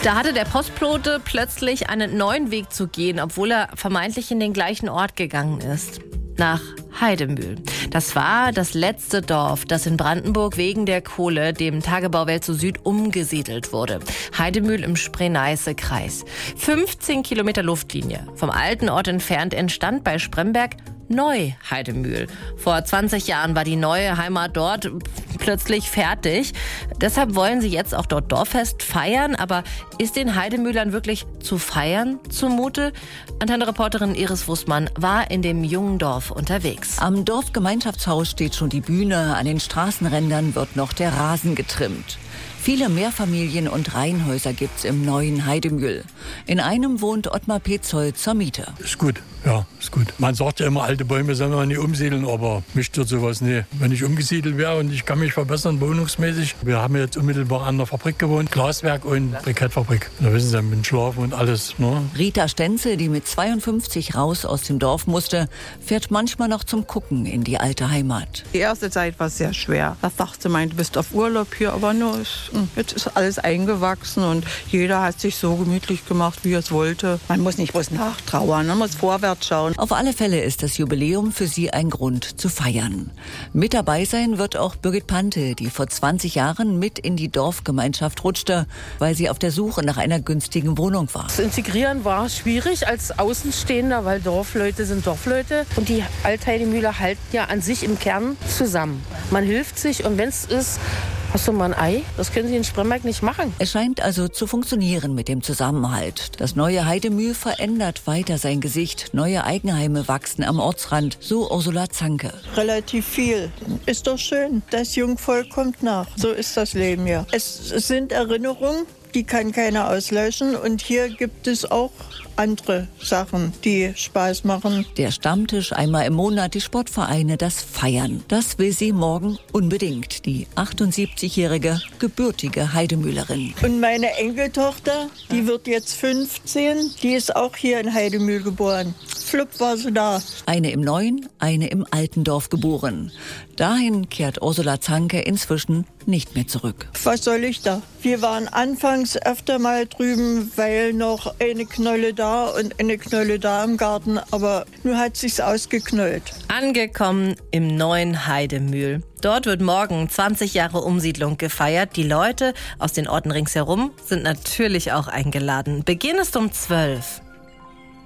Da hatte der Postbote plötzlich einen neuen Weg zu gehen, obwohl er vermeintlich in den gleichen Ort gegangen ist. Nach Heidemühl. Das war das letzte Dorf, das in Brandenburg wegen der Kohle dem Tagebau Welt zu Süd umgesiedelt wurde. Heidemühl im Spree-Neiße-Kreis. 15 Kilometer Luftlinie. Vom alten Ort entfernt entstand bei Spremberg Neu-Heidemühl. Vor 20 Jahren war die neue Heimat dort plötzlich fertig. Deshalb wollen sie jetzt auch dort Dorffest feiern. Aber ist den Heidemühlern wirklich zu feiern zumute? Antenne-Reporterin Iris Wußmann war in dem jungen Dorf unterwegs. Am Dorfgemeinschaftshaus steht schon die Bühne. An den Straßenrändern wird noch der Rasen getrimmt. Viele Mehrfamilien- und Reihenhäuser gibt's im neuen Heidemühl. In einem wohnt Ottmar Petzold zur Miete. Ist gut, ja, ist gut. Man sagt ja immer, alte Bäume soll man nicht umsiedeln, aber mich stört sowas nicht. Wenn ich umgesiedelt wäre und ich kann mich verbessern wohnungsmäßig. Wir haben jetzt unmittelbar an der Fabrik gewohnt, Glaswerk und Brikettfabrik. Da wissen Sie, mit Schlafen und alles. Ne? Rita Stenzel, die mit 52 raus aus dem Dorf musste, fährt manchmal noch zum Gucken in die alte Heimat. Die erste Zeit war sehr schwer. Da dachte man, du bist auf Urlaub hier, aber nur jetzt ist alles eingewachsen und jeder hat sich so gemütlich gemacht, wie er es wollte. Man muss nicht bloß nachtrauern, man muss vorwärts schauen. Auf alle Fälle ist das Jubiläum für sie ein Grund zu feiern. Mit dabei sein wird auch Birgit Pante, die vor 20 Jahren mit in die Dorfgemeinschaft rutschte, weil sie auf der Suche nach einer günstigen Wohnung war. Das Integrieren war schwierig als Außenstehender, weil Dorfleute sind Dorfleute. Und die Alt-Heidemühler halten ja an sich im Kern zusammen. Man hilft sich und wenn es ist, hast du mal ein Ei? Das können Sie in Spremberg nicht machen. Es scheint also zu funktionieren mit dem Zusammenhalt. Das neue Heidemühl verändert weiter sein Gesicht. Neue Eigenheime wachsen am Ortsrand, so Ursula Zanke. Relativ viel. Ist doch schön. Das Jungvolk kommt nach. So ist das Leben ja. Es sind Erinnerungen, die kann keiner auslöschen. Und hier gibt es auch andere Sachen, die Spaß machen. Der Stammtisch einmal im Monat, die Sportvereine, das Feiern. Das will sie morgen unbedingt, die 78-jährige gebürtige Heidemühlerin. Und meine Enkeltochter, die wird jetzt 15, die ist auch hier in Heidemühl geboren. Flupp war sie da. Eine im neuen, eine im alten Dorf geboren. Dahin kehrt Ursula Zanke inzwischen nicht mehr zurück. Was soll ich da? Wir waren anfangs öfter mal drüben, weil noch eine Knolle da und eine Knolle da im Garten, aber nun hat sich's ausgeknollt. Angekommen im neuen Heidemühl. Dort wird morgen 20 Jahre Umsiedlung gefeiert. Die Leute aus den Orten ringsherum sind natürlich auch eingeladen. Beginn ist um 12.